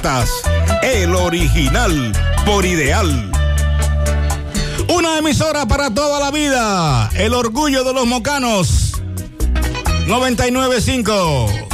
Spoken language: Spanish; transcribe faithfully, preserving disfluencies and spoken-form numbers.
El original por Ideal. Una emisora para toda la vida. El orgullo de los mocanos. noventa y nueve punto cinco.